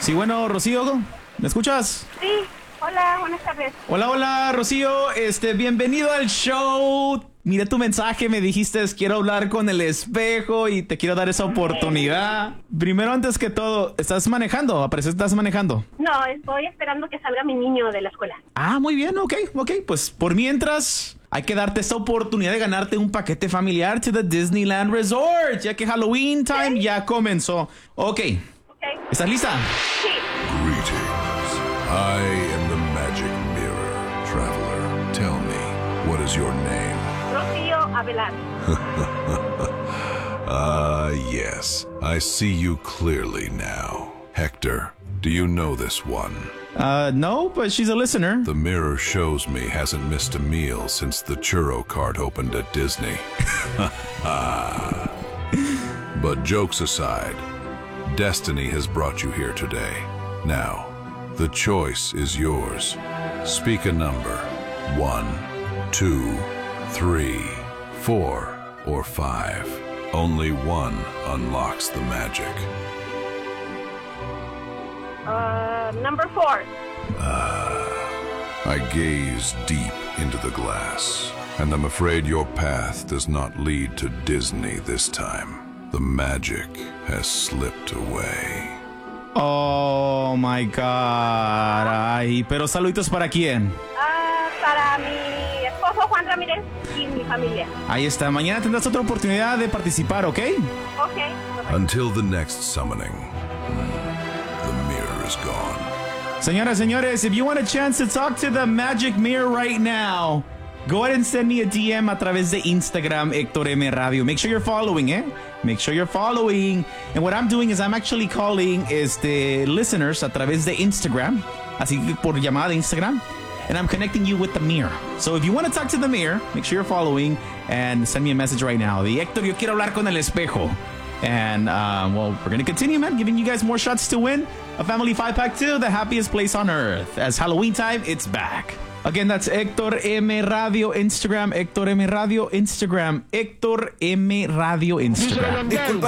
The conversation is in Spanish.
Sí, bueno, Rocío, ¿me escuchas? Sí, hola, buenas tardes. Hola, Rocío, bienvenido al show. Miré tu mensaje, me dijiste, quiero hablar con el espejo y te quiero dar esa oportunidad. Primero, antes que todo, ¿estás manejando? Aparece, ¿estás manejando? No, estoy esperando que salga mi niño de la escuela. Ah, muy bien, ok. Pues por mientras, hay que darte esta oportunidad de ganarte un paquete familiar to the Disneyland Resort, ya que Halloween time ya comenzó. Ok. ¿Estás lista? Sí. Greetings. I am the magic mirror, traveler. Tell me, what is your name? Rocío Avelar. Yes. I see you clearly now. Hector, do you know this one? No, but she's a listener. The mirror shows me hasn't missed a meal since the churro cart opened at Disney. But jokes aside, destiny has brought you here today. Now, the choice is yours. Speak a number. 1, 2, 3, 4, or 5. Only one unlocks the magic. Number 4. I gaze deep into the glass, and I'm afraid your path does not lead to Disney this time. The magic has slipped away. Oh my God. Ay, pero saluditos para quién. Para mi esposo Juan Ramírez y mi familia. Ahí está. Mañana tendrás otra oportunidad de participar, ¿ok? Ok. Until the next summoning, the mirror is gone. Señoras, señores, if you want a chance to talk to the magic mirror right now, go ahead and send me a DM a través de Instagram, Héctor M Radio. Make sure you're following, eh? Make sure you're following. And what I'm doing is I'm actually calling listeners a través de Instagram, así que por llamada de Instagram, and I'm connecting you with the mirror. So if you want to talk to the mirror, make sure you're following and send me a message right now. The Héctor, yo quiero hablar con el espejo. And, well, we're going to continue, man, giving you guys more shots to win a Family 5-Pack to the happiest place on earth. As Halloween time, it's back. Again, that's Héctor M Radio Instagram, Héctor M Radio Instagram, Héctor M Radio Instagram.